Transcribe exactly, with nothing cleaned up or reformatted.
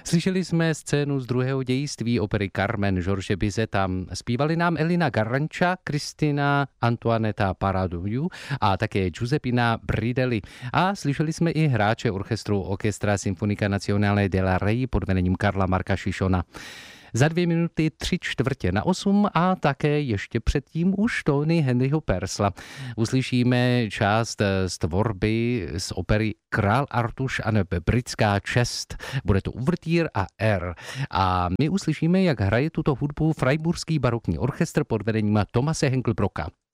Slyšeli jsme scénu z druhého dějství opery Carmen George Bizeta. Zpívali nám Elina Garanča, Kristina Antoaneta Paradou a také Giuseppina Bridelli. A slyšeli jsme i hráče orchestru Orchestra Sinfonica Nazionale della Rei pod vedením Karla Marka Šišona. Za dvě minuty tři čtvrtě na osm a také ještě předtím už tóny Henryho Purcella. Uslyšíme část z tvorby z opery Král Artuš a nebe britská čest. Bude to uvertýr a R. A my uslyšíme, jak hraje tuto hudbu Freiburský barokní orchestr pod vedením Thomase Henkelbrocka.